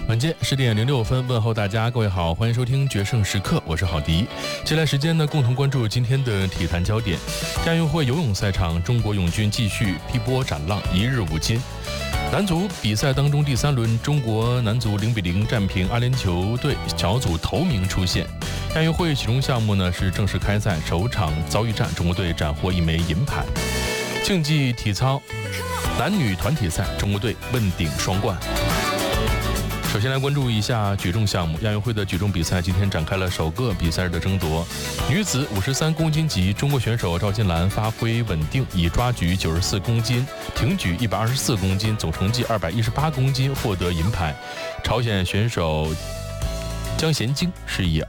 晚间10点06分，问候大家，各位好，欢迎收听决胜时刻，我是郝迪。接下来时间呢，共同关注今天的体坛焦点。亚运会游泳赛场，中国泳军继续劈波斩浪，1日5金。男足比赛当中第3轮，中国男足0-0战平阿联酋队，小组头名出现。亚运会启动项目呢是正式开赛，首场遭遇战，中国队斩获1枚银牌。竞技体操男女团体赛，中国队问鼎双冠。首先来关注一下举重项目，亚运会的举重比赛今天展开了首个比赛日的争夺。女子53公斤级，中国选手赵金兰发挥稳定，以抓举94公斤、挺举124公斤，总成绩218公斤获得银牌。朝鲜选手姜贤晶是以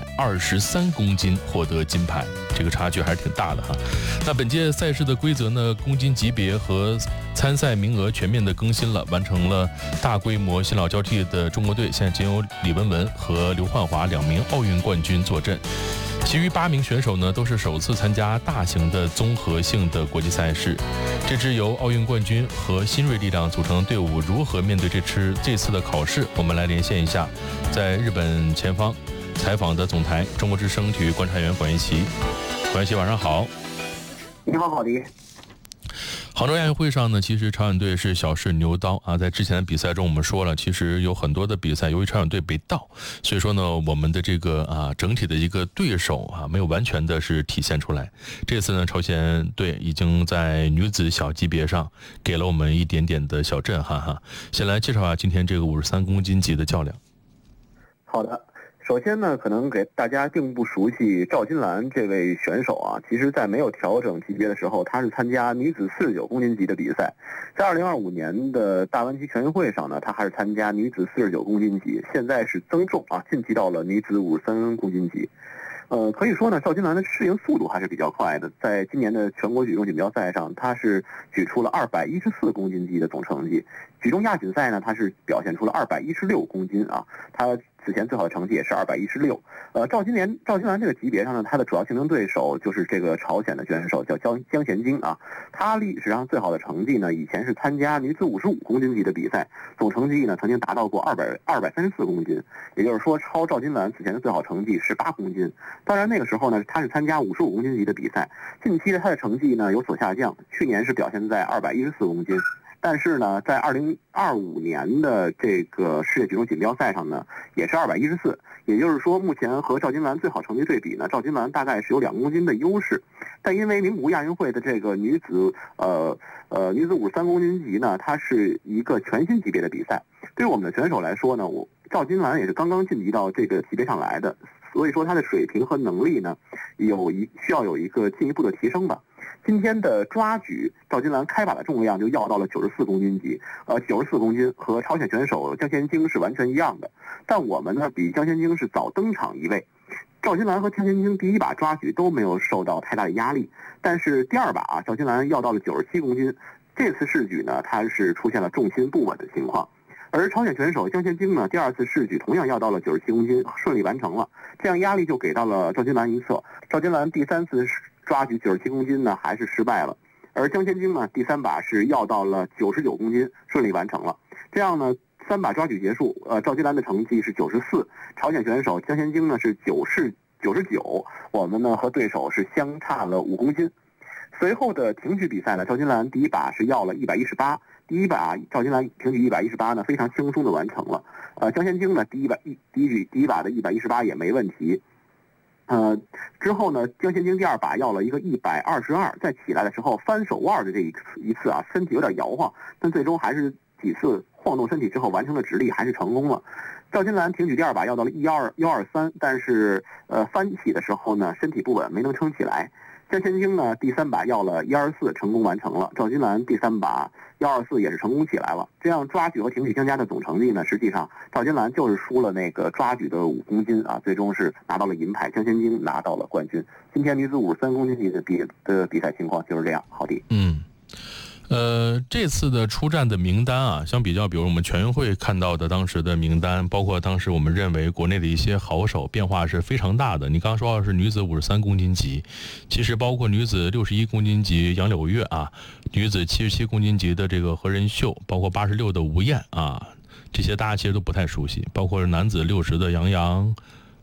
223公斤获得金牌，这个差距还是挺大的哈。那本届赛事的规则呢，公斤级别和参赛名额全面的更新了，完成了大规模新老交替的中国队现在仅有李雯雯和刘焕华2名奥运冠军坐镇。其余8名选手呢，都是首次参加大型的综合性的国际赛事。这支由奥运冠军和新锐力量组成的队伍如何面对这次的考试？我们来连线一下，在日本前方采访的总台中国之声体育观察员管元奇。管元奇，晚上好。 你好，郝迪。 杭州亚运会上呢，其实朝鲜队是小试牛刀啊。在之前的比赛中，我们说了，其实有很多的比赛，由于朝鲜队被盗，所以说呢，我们的这个整体的一个对手没有完全的是体现出来。这次呢，朝鲜队已经在女子小级别上给了我们一点点的小震撼哈。先来介绍一下今天这个53公斤级的较量。 好的。首先呢，可能给大家并不熟悉赵金兰这位选手啊，其实在没有调整级别的时候，她是参加女子49公斤级的比赛。在2025年的大湾区全运会上呢，她还是参加女子49公斤级，现在是增重啊，晋级到了女子53公斤级。可以说呢，赵金兰的适应速度还是比较快的。在今年的全国举重锦标赛上，她是举出了214公斤级的总成绩。举重亚锦赛呢，她是表现出了216公斤啊，她此前最好的成绩也是216。赵金兰这个级别上呢，她的主要竞争对手就是这个朝鲜的选手叫姜贤晶啊。她历史上最好的成绩呢，以前是参加女子55公斤级的比赛，总成绩呢曾经达到过234公斤，也就是说超赵金兰此前的最好成绩18公斤。当然那个时候呢，她是参加55公斤级的比赛，近期的她的成绩呢有所下降，去年是表现在214公斤。但是呢，在2025年的这个世界举重锦标赛上呢，也是214，也就是说，目前和赵金兰最好成绩对比呢，赵金兰大概是有2公斤的优势。但因为名古屋亚运会的这个女子53公斤级呢，它是一个全新级别的比赛，对于我们的选手来说呢，赵金兰也是刚刚晋级到这个级别上来的，所以说她的水平和能力呢，需要有一个进一步的提升吧。今天的抓举，赵金兰开把的重量就要到了94公斤级，94公斤和朝鲜选手姜贤晶是完全一样的。但我们呢比姜贤晶是早登场一位，赵金兰和姜贤晶第一把抓举都没有受到太大的压力，但是第2把赵金兰要到了97公斤，这次试举呢，她是出现了重心不稳的情况。而朝鲜选手姜贤晶呢，第2次试举同样要到了97公斤，顺利完成了，这样压力就给到了赵金兰一侧。赵金兰第3次抓举97公斤呢，还是失败了，而姜贤晶呢，第3把是要到了99公斤，顺利完成了。这样呢，3把抓举结束，赵金兰的成绩是94，朝鲜选手姜贤晶呢是99，我们呢和对手是相差了5公斤。随后的挺举比赛呢，赵金兰第1把是要了118，第1把赵金兰挺举118呢非常轻松的完成了。姜贤晶呢第一把的118也没问题。之后呢，姜贤晶第2把要了一个122，在起来的时候翻手腕的这一次啊，身体有点摇晃，但最终还是几次晃动身体之后完成了直立，还是成功了。赵金兰挺举第2把要到了123，但是翻起的时候呢，身体不稳，没能撑起来。姜贤晶呢第3把要了124，成功完成了。赵金兰第3把124也是成功起来了。这样抓举和挺举相加的总成绩呢，实际上赵金兰就是输了那个抓举的5公斤啊，最终是拿到了银牌，姜贤晶拿到了冠军。今天女子53公斤级的比赛情况就是这样。好的。 这次的出战的名单啊，相比较，比如我们全运会看到的当时的名单，包括当时我们认为国内的一些好手，变化是非常大的。你刚刚说到是女子53公斤级，其实包括女子61公斤级杨柳月啊，女子77公斤级的这个何仁秀，包括86的吴燕啊， 这些大家其实都不太熟悉，包括男子60的杨洋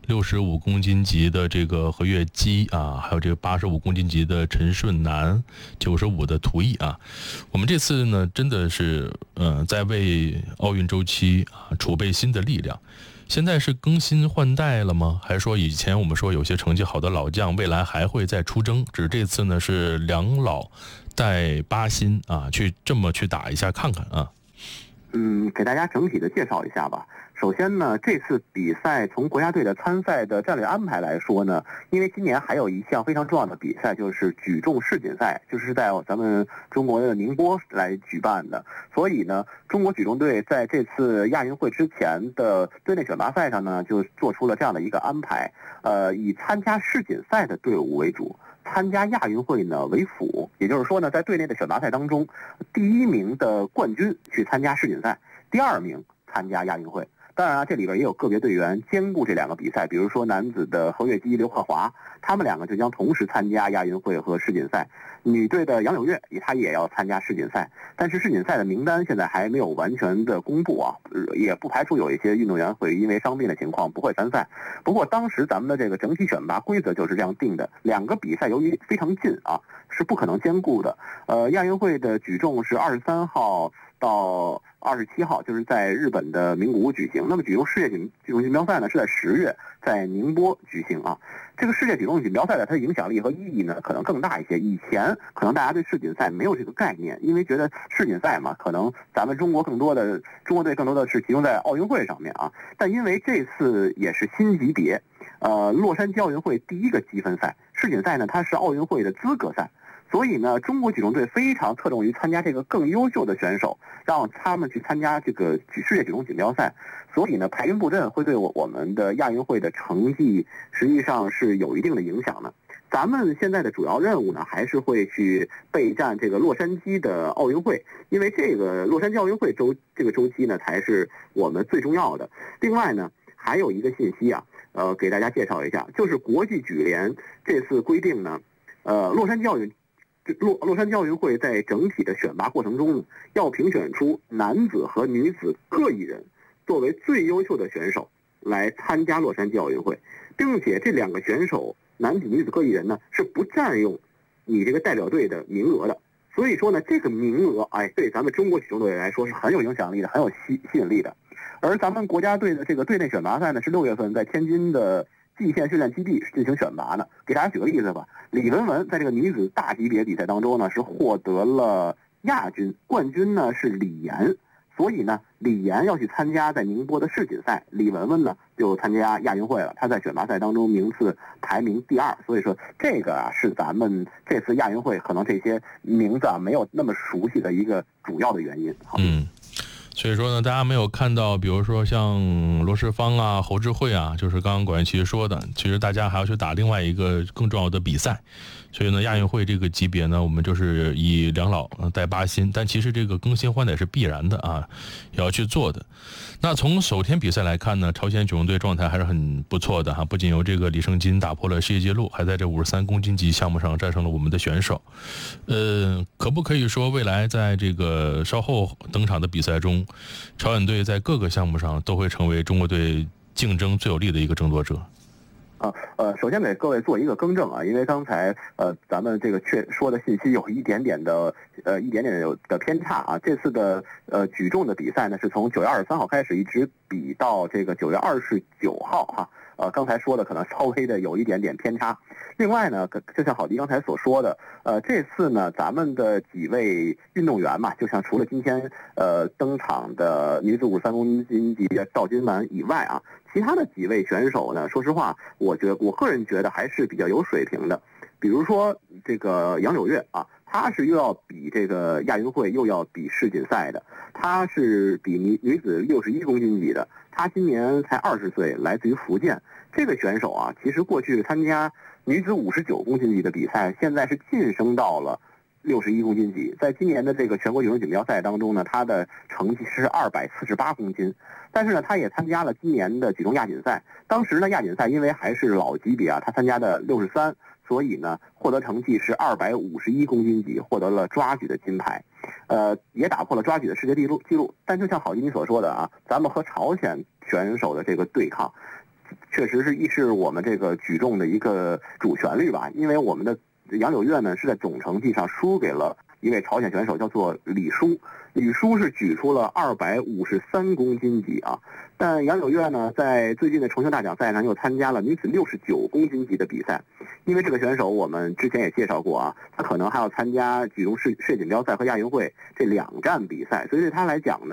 ，65公斤级的这个何跃基啊，还有这个85公斤级的陈顺南，95的涂毅啊。我们这次呢，真的是在为奥运周期啊储备新的力量。现在是更新换代了吗？还是说以前我们说有些成绩好的老将未来还会再出征？只是这次呢是2老带8新啊，这么去打一下看看啊。 给大家整体的介绍一下吧。首先呢，这次比赛从国家队的参赛的战略安排来说呢，因为今年还有一项非常重要的比赛，就是举重世锦赛，就是在咱们中国的宁波来举办的。所以呢，中国举重队在这次亚运会之前的队内选拔赛上呢，就做出了这样的一个安排，以参加世锦赛的队伍为主，参加亚运会呢为辅。也就是说呢，在队内的选拔赛当中，第1名的冠军去参加世锦赛，第2名参加亚运会。当然这里边也有个别队员兼顾这2个比赛，比如说男子的何跃基、刘鹤华，他们2个就将同时参加亚运会和世锦赛。女队的杨柳月，她也要参加世锦赛，但是世锦赛的名单现在还没有完全的公布啊，也不排除有一些运动员会因为伤病的情况不会参赛。不过当时咱们的这个整体选拔规则就是这样定的，2个比赛由于非常近啊，是不可能兼顾的。亚运会的举重是23号到27号，就是在日本的名古屋举行。那么举重世界举重锦标赛呢，是在10月在宁波举行啊。这个世界举重锦标赛的它的影响力和意义呢，可能更大一些。以前可能大家对世锦赛没有这个概念，因为觉得世锦赛嘛，可能咱们中国队更多的是集中在奥运会上面啊。但因为这次也是新级别，洛杉矶奥运会第1个积分赛，世锦赛呢它是奥运会的资格赛。所以呢，中国举重队非常侧重于参加这个更优秀的选手，让他们去参加这个世界举重锦标赛。所以呢，排兵布阵会对我们的亚运会的成绩实际上是有一定的影响的。咱们现在的主要任务呢，还是会去备战这个洛杉矶的奥运会，因为这个洛杉矶奥运会这个周期呢，才是我们最重要的。另外呢，还有一个信息啊，给大家介绍一下，就是国际举联这次规定呢，洛杉矶奥运会在整体的选拔过程中，要评选出男子和女子各1人作为最优秀的选手来参加洛杉矶奥运会，并且这2个选手男子女子各1人呢是不占用你这个代表队的名额的。所以说呢，这个名额对咱们中国举重队来说是很有影响力的，很有吸引力的。而咱们国家队的这个队内选拔赛呢，是6月份在天津的蓟县训练基地进行选拔呢。给大家举个例子吧，李雯雯在这个女子大级别比赛当中呢，是获得了亚军，冠军呢是李岩。所以呢，李岩要去参加在宁波的世锦赛，李雯雯呢就参加亚运会了。她在选拔赛当中名次排名第2，所以说这个是咱们这次亚运会可能这些名字没有那么熟悉的一个主要的原因。 所以说呢，大家没有看到，比如说像罗世芳啊、侯智慧啊，就是刚刚管其实说的，其实大家还要去打另外一个更重要的比赛。所以呢，亚运会这个级别呢，我们就是以2老带8新，但其实这个更新换代是必然的啊，也要去做的。那从首天比赛来看呢，朝鲜举重队状态还是很不错的哈，不仅由这个李圣金打破了世界纪录，还在这53公斤级项目上战胜了我们的选手。可不可以说未来在这个稍后登场的比赛中，朝鲜队在各个项目上都会成为中国队竞争最有力的一个争夺者？ 首先给各位做一个更正啊，因为刚才咱们这个说的信息有一点点的偏差啊。这次的举重的比赛呢，是从9月23号开始，一直比到这个9月29号哈。刚才说的可能稍微的有一点点偏差。另外呢，就像郝迪刚才所说的，这次呢，咱们的几位运动员嘛，就像除了今天登场的女子53公斤级的赵金兰以外啊，其他的几位选手呢，说实话，我个人觉得还是比较有水平的。比如说这个杨柳月啊，她是又要比这个亚运会又要比世锦赛的，她是比女子61公斤级的，她今年才20岁，来自于福建。这个选手啊，其实过去参加女子59公斤级的比赛，现在是晋升到了 61公斤级。在今年的这个全国举重锦标赛当中呢，他的成绩是248公斤。但是呢，他也参加了今年的举重亚锦赛。当时呢，亚锦赛因为还是老级别啊，他参加的63，所以呢，获得成绩是251公斤级，获得了抓举的金牌，也打破了抓举的世界纪录。但就像郝迪你所说的啊，咱们和朝鲜选手的这个对抗，确实是我们这个举重的一个主旋律吧。因为我们的杨柳月呢是在总成绩上输给了一位朝鲜选手，叫做李舒。李舒是举出了253公斤级啊，但杨柳月呢，在最近的重庆大奖赛上又参加了女子69公斤级的比赛。因为这个选手我们之前也介绍过啊，他可能还要参加举重世锦标赛和亚运会这2站比赛，所以对他来讲呢，